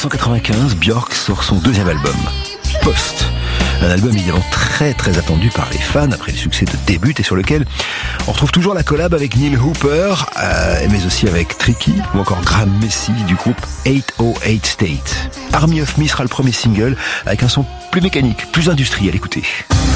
1995, Björk sort son deuxième album, Post. Un album évidemment très très attendu par les fans après le succès de Début et sur lequel on retrouve toujours la collab avec Neil Hooper, mais aussi avec Tricky ou encore Graham Messi du groupe 808 State. Army of Me sera le premier single avec un son plus mécanique, plus industriel. Écoutez.